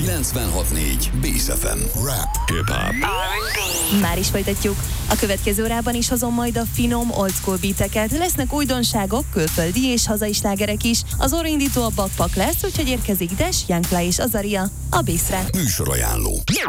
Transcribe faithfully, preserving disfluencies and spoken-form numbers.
kilencvenhat négy Bész ef em. Rap, hip-hop. Már is folytatjuk. A következő órában is hozom majd a finom old school beateket. Lesznek újdonságok, külföldi és hazai slágerek is. Az óraindító a Bakpak lesz, úgyhogy érkezik Des, Young Fly és Azaria a Bészre. Műsorajánló.